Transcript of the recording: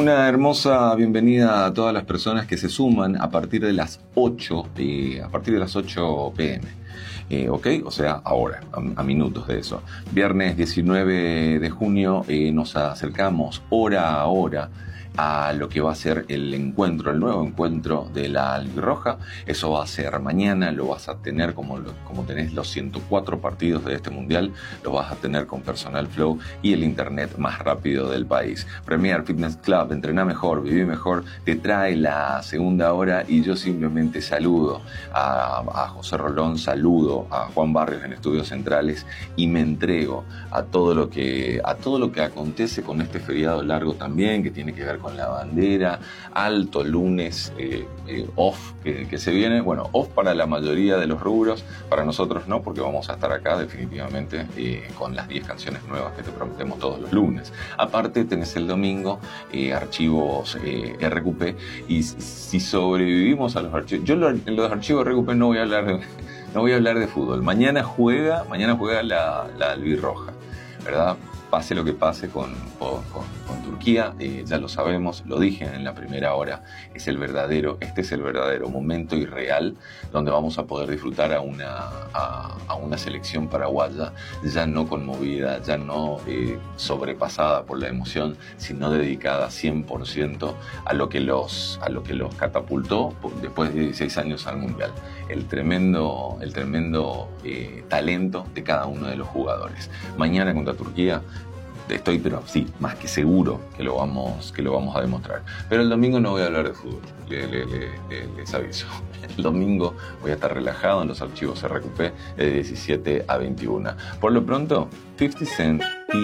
Una hermosa bienvenida a todas las personas que se suman a partir de las 8 p.m. ¿Ok? O sea, ahora, a minutos de eso. Viernes 19 de junio nos acercamos hora a hora a lo que va a ser el nuevo encuentro de la Albirroja. Eso va a ser mañana, lo vas a tener como tenés los 104 partidos de este mundial, lo vas a tener con Personal Flow y el internet más rápido del país. Premier Fitness Club, entrená mejor, viví mejor, te trae la segunda hora y yo simplemente saludo a José Rolón, saludo a Juan Barrios en Estudios Centrales y me entrego a todo lo que acontece con este feriado largo también, que tiene que ver con la bandera, alto lunes, off que se viene, bueno, off para la mayoría de los rubros, para nosotros no, porque vamos a estar acá definitivamente con las 10 canciones nuevas que te prometemos todos los lunes. Aparte tenés el domingo archivos RQP, y si sobrevivimos a los archivos, yo en los archivos RQP no voy a hablar de fútbol. Mañana juega la Albirroja, ¿verdad? Pase lo que pase con Turquía, ya lo sabemos, lo dije en la primera hora, este es el verdadero momento irreal donde vamos a poder disfrutar a una selección paraguaya ya no conmovida, ya no sobrepasada por la emoción, sino dedicada 100% a lo que los catapultó después de 16 años al Mundial. El tremendo talento de cada uno de los jugadores. Mañana contra Turquía estoy, pero sí, más que seguro que lo vamos a demostrar. Pero el domingo no voy a hablar de fútbol, les aviso. El domingo voy a estar relajado en los archivos RQP de 17 a 21. Por lo pronto, 50 Cent